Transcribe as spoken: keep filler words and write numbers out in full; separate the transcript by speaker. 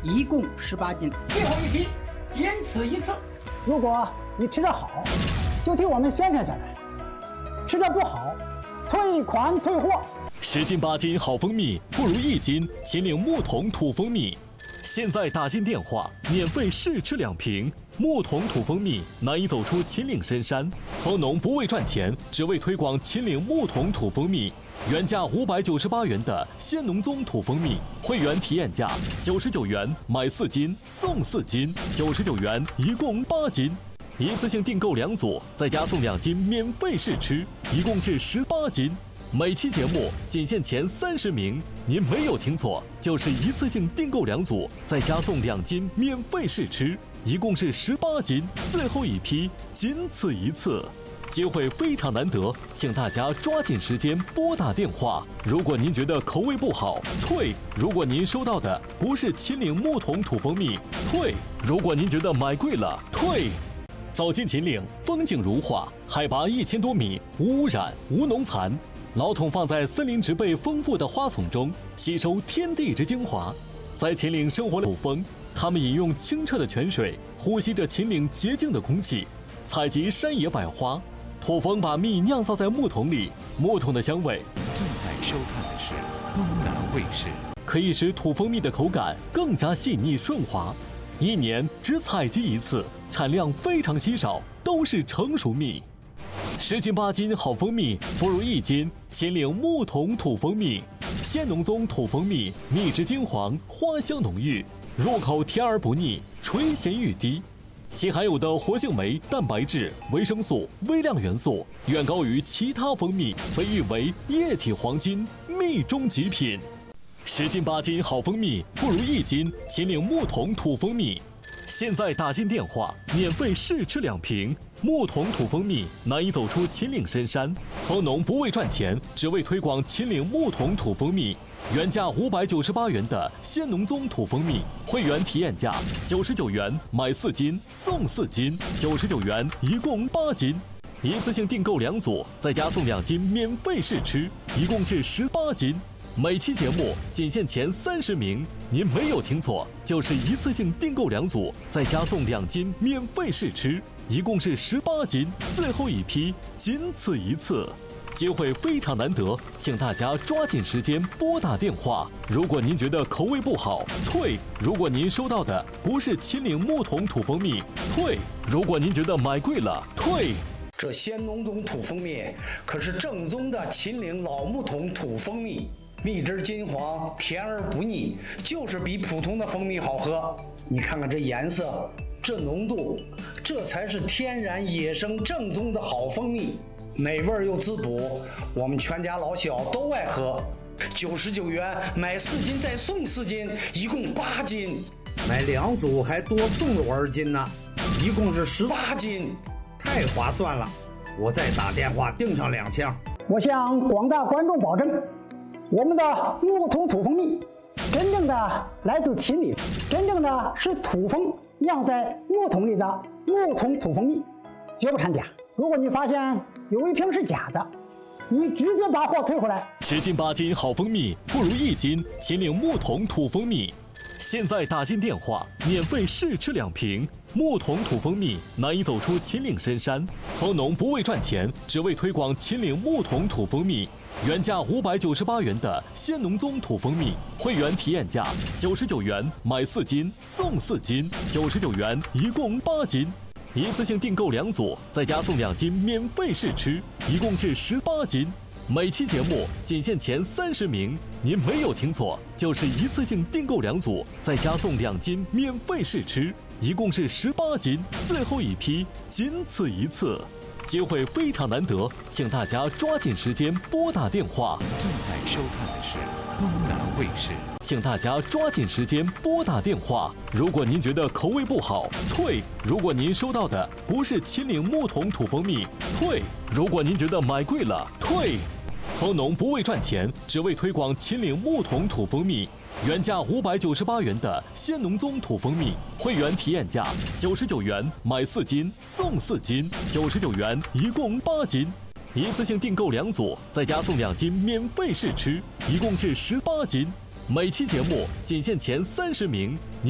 Speaker 1: 一共十八斤。最后一批，仅此一次。
Speaker 2: 如果你吃得好，就替我们宣传下来；吃得不好，退款退货。
Speaker 3: 十斤八斤好蜂蜜不如一斤秦岭木桶土蜂蜜。现在打进电话，免费试吃两瓶木桶土蜂蜜，难以走出秦岭深山。蜂农不为赚钱，只为推广秦岭木桶土蜂蜜。原价五百九十八元的鲜农宗土蜂蜜，会员体验价九十九元，买四斤送四斤，九十九元一共八斤。一次性订购两组，再加送两斤免费试吃，一共是十八斤。每期节目仅限前三十名，您没有听错，就是一次性订购两组，再加送两斤免费试吃，一共是十八斤。最后一批，仅此一次，机会非常难得，请大家抓紧时间拨打电话。如果您觉得口味不好，退；如果您收到的不是秦岭木桶土蜂蜜，退；如果您觉得买贵了，退。走进秦岭，风景如画，海拔一千多米，无污染，无农残。老桶放在森林植被丰富的花丛中，吸收天地之精华。在秦岭生活的土蜂，它们饮用清澈的泉水，呼吸着秦岭洁净的空气，采集山野百花。土蜂把蜜酿造在木桶里，木桶的香味。
Speaker 4: 正在收看的是东南卫视，
Speaker 3: 可以使土蜂蜜的口感更加细腻顺滑。一年只采集一次，产量非常稀少，都是成熟蜜。十斤八斤好蜂蜜不如一斤秦岭木桶土蜂蜜。鲜农宗土蜂蜜，蜜质金黄，花香浓郁，入口甜而不腻，垂涎欲滴。其含有的活性酶、蛋白质、维生素、微量元素远高于其他蜂蜜，被誉为液体黄金，蜜中极品。十斤八斤好蜂蜜不如一斤秦岭木桶土蜂蜜。现在打进电话，免费试吃两瓶木桶土蜂蜜，难以走出秦岭深山。蜂农不为赚钱，只为推广秦岭木桶土蜂蜜。原价五百九十八元的鲜农宗土蜂蜜，会员体验价九十九元，买四斤送四斤，九十九元一共八斤。一次性订购两组，再加送两斤免费试吃，一共是十八斤。每期节目仅限前三十名，您没有听错，就是一次性订购两组，再加送两斤免费试吃，一共是十八斤。最后一批，仅此一次，机会非常难得，请大家抓紧时间拨打电话。如果您觉得口味不好，退；如果您收到的不是秦岭木桶土蜂蜜，退；如果您觉得买贵了，退。
Speaker 5: 这鲜农宗土蜂蜜可是正宗的秦岭老木桶土蜂蜜，蜜汁金黄，甜而不腻，就是比普通的蜂蜜好喝。你看看这颜色，这浓度，这才是天然野生正宗的好蜂蜜，美味又滋补，我们全家老小都爱喝。九十九元买四斤再送四斤，一共八斤。
Speaker 6: 买两组还多送了我二斤呢，一共是十
Speaker 5: 八斤，
Speaker 6: 太划算了！我再打电话订上两箱。
Speaker 2: 我向广大观众保证，我们的木桶土蜂蜜真正的来自秦岭，真正的是土蜂酿在木桶里的木桶土蜂蜜，绝不掺假。如果你发现有一瓶是假的，你直接把货退回来。
Speaker 3: 十斤八斤好蜂蜜不如一斤秦岭木桶土蜂蜜。现在打进电话，免费试吃两瓶木桶土蜂蜜，难以走出秦岭深山。蜂农不为赚钱，只为推广秦岭木桶土蜂蜜。原价五百九十八元的鲜农宗土蜂蜜，会员体验价九十九元，买四斤送四斤，九十九元一共八斤。一次性订购两组，再加送两斤免费试吃，一共是十八斤。每期节目仅限前三十名，您没有听错，就是一次性订购两组，再加送两斤免费试吃，一共是十八斤。最后一批，仅此一次，机会非常难得，请大家抓紧时间拨打电话。
Speaker 4: 正在收看的是东南卫视，
Speaker 3: 请大家抓紧时间拨打电话。如果您觉得口味不好，退；如果您收到的不是秦岭木桶土蜂蜜，退；如果您觉得买贵了，退。蜂农不为赚钱，只为推广秦岭木桶土蜂蜜。原价五百九十八元的鲜农宗土蜂蜜，会员体验价九十九元，买四斤送四斤，九十九元一共八斤。一次性订购两组，再加送两斤免费试吃，一共是十八斤。每期节目仅限前三十名。